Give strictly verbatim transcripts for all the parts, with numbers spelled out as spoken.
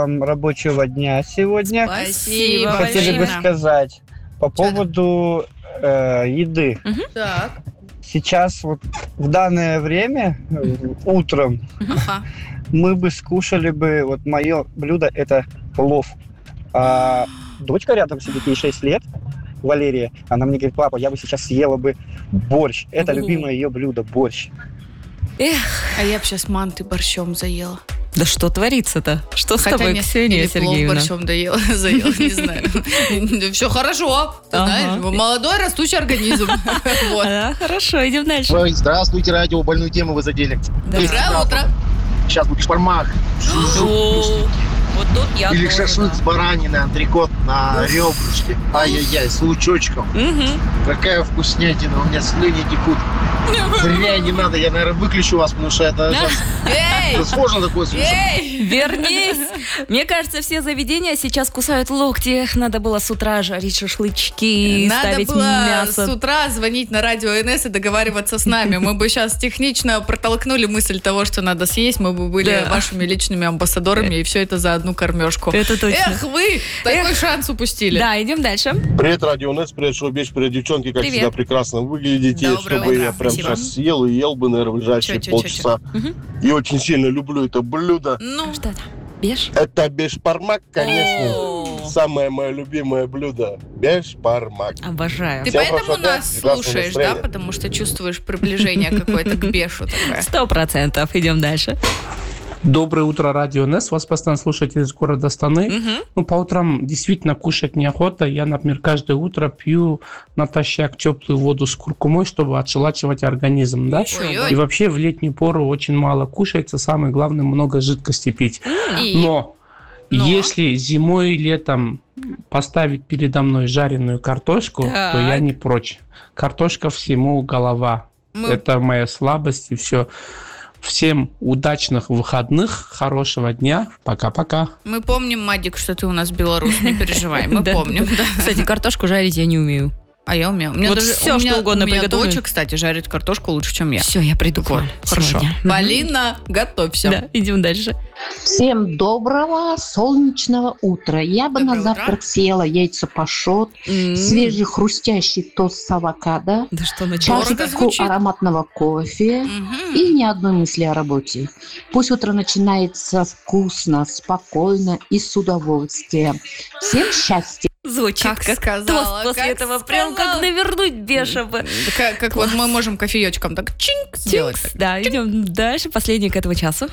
вам рабочего дня сегодня. Спасибо. Хотели бы сказать по поводу э, еды. Угу. Так. Сейчас вот в данное время, утром, Ага. мы бы скушали бы, вот мое блюдо это плов. А дочка рядом сидит, ей шесть лет, Валерия, она мне говорит: папа, я бы сейчас съела бы борщ. Это О. любимое ее блюдо, борщ. Эх, А я бы сейчас манты борщом заела. да что творится-то? Что с Хотя тобой, нет, Ксения или плов Сергеевна? борщом доела, заела, не знаю. Все хорошо, ты Ага. знаешь, молодой растущий организм. Вот. Да, хорошо, идем дальше. Ой, здравствуйте, радио, больную тему вы задели. Да. Доброе утро. Сейчас будет шпармак. О, вот тут я Или тоже, шашлык да. с бараниной, антрикот на ребрышке. Ай-яй-яй, с лучочком. Мгм. Какая вкуснятина, у меня слюни текут. Зря не надо, я, наверное, выключу вас, потому что это сейчас Эй! сложно такое слушать. Эй! Вернись! Мне кажется, все заведения сейчас кусают локти. Надо было с утра жарить шашлычки, Надо ставить было мясо. с утра звонить на радио эн эс и договариваться с нами. Мы бы сейчас технично протолкнули мысль того, что надо съесть. Мы бы были Да. вашими личными амбассадорами, и все это за одну кормежку. Это точно. Эх, вы такой шанс упустили. Да, идем дальше. Привет, Радио НЕС, привет, Шоу-Бич, привет, девчонки, как Привет. всегда прекрасно выглядите, Доброе чтобы утро, я прям спасибо. сейчас съел и ел бы, наверное, в ближайшие Чё, чё, чё, полчаса. Мгм. И очень сильно люблю это блюдо. Ну, Что это? Беш? Это бешпармак, конечно. О. Самое мое любимое блюдо. Бешпармак. Обожаю. ты Всем поэтому хорошего дня, нас прекрасного слушаешь, да? настроения. Потому что чувствуешь приближение какое-то к бешу такое. Сто процентов. Идем дальше. Доброе утро, Радио НЕС. Вас постоянно слушатель из города Астаны. Мгм. Ну, по утрам действительно кушать неохота. Я, например, каждое утро пью натощак теплую воду с куркумой, чтобы отшелачивать организм, да? Ой-ой. И вообще в летнюю пору очень мало кушается. Самое главное, много жидкости пить. И? Но, Но? если зимой и летом поставить передо мной жареную картошку, Так. то я не прочь. Картошка всему голова. Мы- Это моя слабость и все. Всем удачных выходных, хорошего дня. Пока-пока. Мы помним, Мадик, что ты у нас белорус, не переживай, мы Да. помним. да. Кстати, картошку жарить я не умею. А я умею. У меня Вот даже, всё, у меня, что угодно у меня приготовлю. доча, кстати, жарит картошку лучше, чем я. Все, я приду к Вот, вам хорошо. сегодня. Мгм. Полина, готовься. Да, идем дальше. Всем доброго солнечного утра. Я бы Доброе на утро. завтрак съела яйца пашот, М. свежий хрустящий тост с авокадо, Да что началось? Дорого чашечку звучит. ароматного кофе Мгм. и ни одной мысли о работе. Пусть утро начинается вкусно, спокойно и с удовольствием. Всем счастья! Звучит Как как, сказала, тост после как этого. Прям сказала. как навернуть бешено. Как, как вот мы можем кофеечком так чинк сделать. Тинкс. так. Да, идем дальше. Последний к этому часу.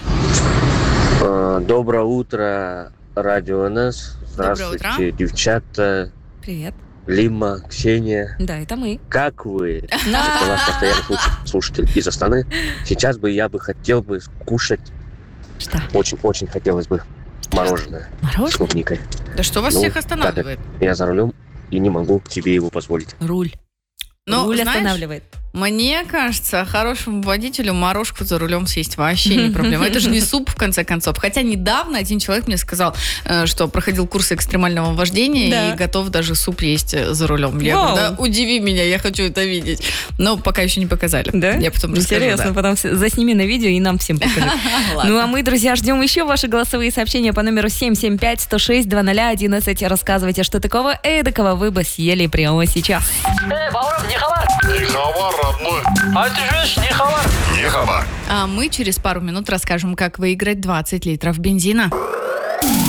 А, Доброе утро, Радио НЕС. Здравствуйте, утро. девчата, Привет. Лима, Ксения. Да, это мы. Как вы? Это ваш постоянный слуш- слушатель из Астаны. Сейчас бы я бы хотел бы кушать, Что? очень-очень хотелось бы мороженое с Мороженое? клубникой. Да что вас Ну, всех останавливает? Я за рулем и не могу себе его позволить. Руль. Ну, Руль знаешь, останавливает. мне кажется, хорошему водителю морожку за рулем съесть вообще не проблема. Это же не суп, в конце концов. Хотя недавно один человек мне сказал, э, что проходил курсы экстремального вождения Да. и готов даже суп есть э, за рулем. Я Вау. говорю, да, удиви меня, я хочу это видеть. Но пока еще не показали. Да? Я потом расскажу, Интересно, да. потом с- засними на видео и нам всем покажи. Ладно. Ну а мы, друзья, ждем еще ваши голосовые сообщения по номеру семь семь пять сто шесть двадцать ноль одиннадцать. Рассказывайте, что такого эдакого вы бы съели прямо сейчас. Нихавар, родной. А ты же не хавар. Не хабар. А мы через пару минут расскажем, как выиграть двадцать литров бензина.